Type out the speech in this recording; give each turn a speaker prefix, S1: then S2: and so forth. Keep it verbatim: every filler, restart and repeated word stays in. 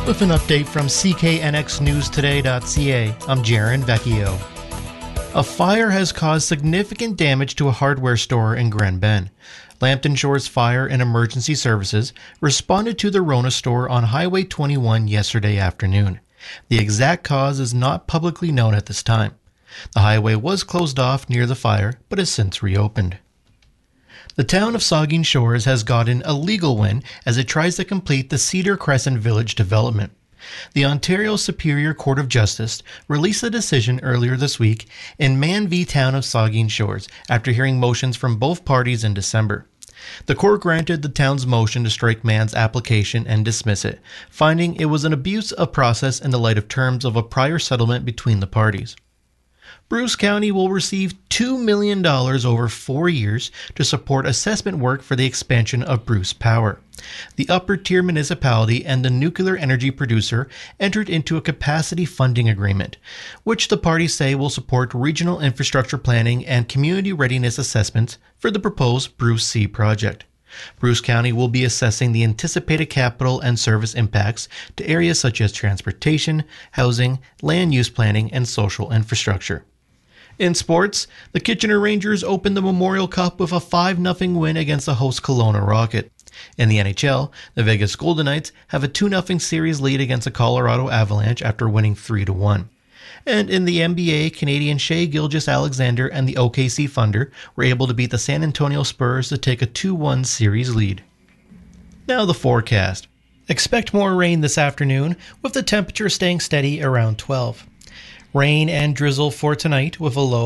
S1: With an update from C K N X News Today dot C A, I'm Jaron Vecchio. A fire has caused significant damage to a hardware store in Grand Bend. Lambton Shores Fire and Emergency Services responded to the Rona store on Highway twenty-one yesterday afternoon. The exact cause is not publicly known at this time. The highway was closed off near the fire, but has since reopened. The town of Saugeen Shores has gotten a legal win as it tries to complete the Cedar Crescent Village development. The Ontario Superior Court of Justice released a decision earlier this week in Mann v. Town of Saugeen Shores after hearing motions from both parties in December. The court granted the town's motion to strike Mann's application and dismiss it, finding it was an abuse of process in the light of terms of a prior settlement between the parties. Bruce County will receive two million dollars over four years to support assessment work for the expansion of Bruce Power. The upper-tier municipality and the nuclear energy producer entered into a capacity funding agreement, which the parties say will support regional infrastructure planning and community readiness assessments for the proposed Bruce C project. Bruce County will be assessing the anticipated capital and service impacts to areas such as transportation, housing, land use planning, and social infrastructure. In sports, the Kitchener Rangers opened the Memorial Cup with a five nothing win against the host Kelowna Rocket. In the N H L, the Vegas Golden Knights have a two nothing series lead against the Colorado Avalanche after winning three to one. And in the N B A, Canadian Shai Gilgeous-Alexander and the O K C Thunder were able to beat the San Antonio Spurs to take a two one series lead. Now the forecast. Expect more rain this afternoon, with the temperature staying steady around twelve. Rain and drizzle for tonight with a low